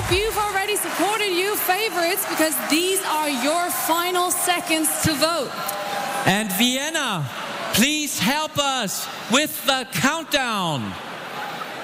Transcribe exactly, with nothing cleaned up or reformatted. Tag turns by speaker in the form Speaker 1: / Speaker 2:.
Speaker 1: you've already supported you favorites, because these are your final seconds to vote.
Speaker 2: And Vienna, please help us with the countdown.